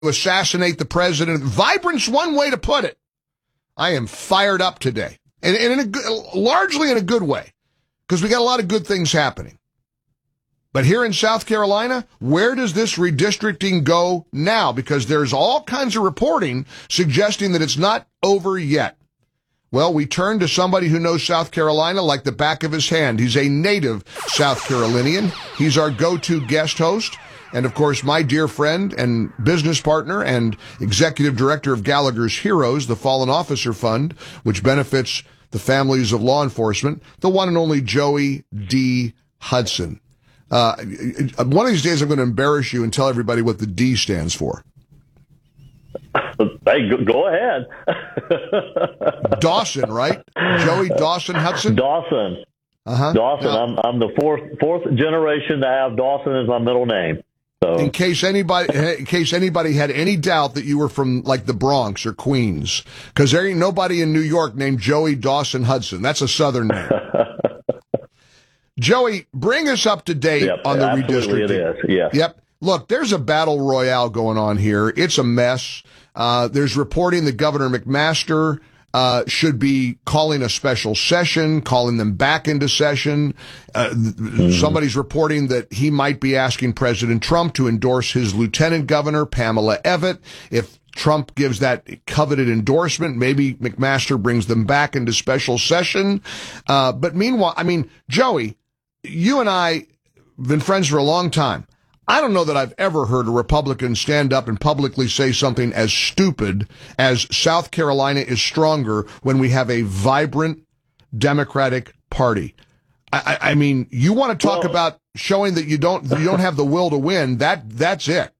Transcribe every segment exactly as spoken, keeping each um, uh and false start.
to assassinate the president. Vibrant's one way to put it. I am fired up today, and, and in a good, largely in a good way, because we got a lot of good things happening. But here in South Carolina, where does this redistricting go now? Because there's all kinds of reporting suggesting that it's not over yet. Well, we turn to somebody who knows South Carolina like the back of his hand. He's a native South Carolinian. He's our go-to guest host. And, of course, my dear friend and business partner and executive director of Gallagher's Heroes, the Fallen Officer Fund, which benefits the families of law enforcement, the one and only Joey D. Hudson. Uh, one of these days I'm going to embarrass you and tell everybody what the D stands for. Hey, go ahead. Dawson, right? Joey Dawson Hudson? Dawson. Uh-huh. Dawson. Yeah. I'm I'm the fourth fourth generation to have Dawson as my middle name. So. In case anybody, in case anybody had any doubt that you were from like the Bronx or Queens, because there ain't nobody in New York named Joey Dawson Hudson. That's a Southern name. Joey, bring us up to date yep, on the absolutely redistricting. It is, yes. Yep. Look, there's a battle royale going on here. It's a mess. Uh, there's reporting that Governor McMaster uh, should be calling a special session, calling them back into session. Uh, mm-hmm. Somebody's reporting that he might be asking President Trump to endorse his lieutenant governor, Pamela Evette. If Trump gives that coveted endorsement, maybe McMaster brings them back into special session. Uh, but meanwhile, I mean, Joey, you and I have been friends for a long time. I don't know that I've ever heard a Republican stand up and publicly say something as stupid as South Carolina is stronger when we have a vibrant Democratic Party. I, I, I mean, you want to talk well, about showing that you don't you don't have the will to win. That that's it.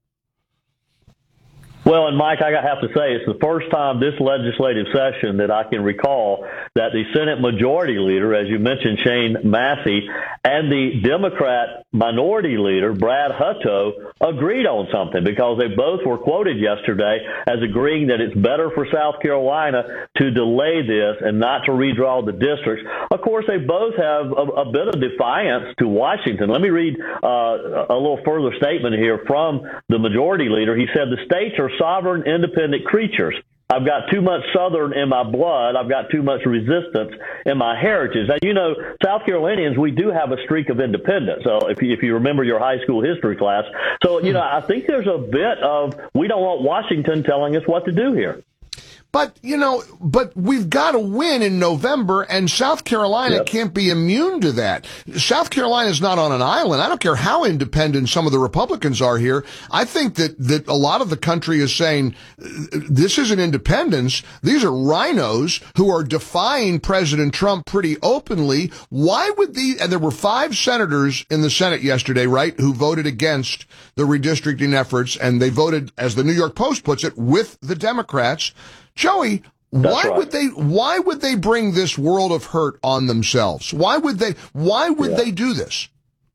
Well, and Mike, I have to say, it's the first time this legislative session that I can recall that the Senate Majority Leader, as you mentioned, Shane Massey, and the Democrat Minority Leader, Brad Hutto, agreed on something, because they both were quoted yesterday as agreeing that it's better for South Carolina to delay this and not to redraw the districts. Of course, they both have a, a bit of defiance to Washington. Let me read uh, a little further statement here from the Majority Leader. He said, "The states are sovereign, independent creatures. I've got too much Southern in my blood. I've got too much resistance in my heritage." And, you know, South Carolinians, we do have a streak of independence. So if you, if you remember your high school history class. So, you know, I think there's a bit of we don't want Washington telling us what to do here. But, you know, but we've got to win in November, and South Carolina yep. can't be immune to that. South Carolina is not on an island. I don't care how independent some of the Republicans are here. I think that, that a lot of the country is saying this isn't independence. These are rhinos who are defying President Trump pretty openly. Why would the, and there were five senators in the Senate yesterday, right, who voted against the redistricting efforts, and they voted, as the New York Post puts it, with the Democrats. Joey, That's why right. would they why would they bring this world of hurt on themselves? Why would they why would yeah. they do this?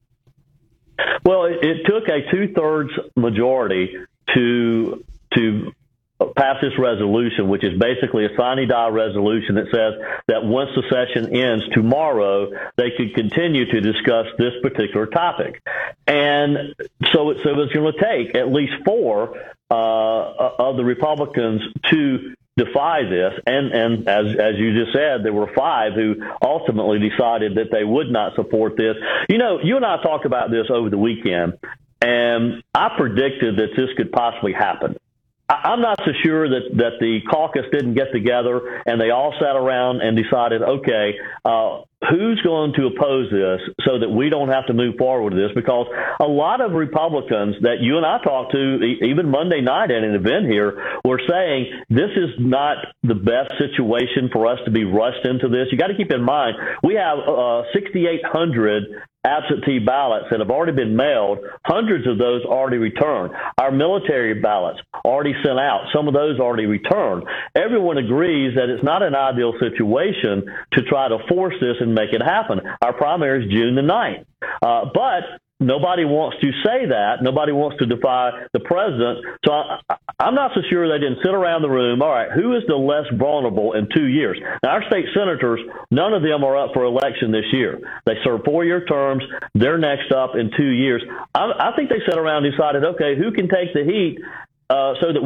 Well, it, it took a two-thirds majority to to pass this resolution, which is basically a sine die resolution that says that once the session ends tomorrow, they could continue to discuss this particular topic. And so, it, so it's going to take at least four uh, of the Republicans to defy this, and and as as you just said, there were five who ultimately decided that they would not support this. You know, you and I talked about this over the weekend, and I predicted that this could possibly happen. I, I'm not so sure that that the caucus didn't get together and they all sat around and decided, okay, uh, who's going to oppose this so that we don't have to move forward with this? Because a lot of Republicans that you and I talked to, even Monday night at an event here, were saying this is not the best situation for us to be rushed into this. You got to keep in mind, we have uh, sixty-eight hundred absentee ballots that have already been mailed, hundreds of those already returned. Our military ballots already sent out, some of those already returned. Everyone agrees that it's not an ideal situation to try to force this and make it happen. Our primary is June the ninth. Uh, but nobody wants to say that. Nobody wants to defy the president. So I, I'm not so sure they didn't sit around the room. All right, who is the less vulnerable in two years? Now, our state senators, none of them are up for election this year. They serve four-year terms. They're next up in two years. I, I think they sat around and decided, okay, who can take the heat uh, so that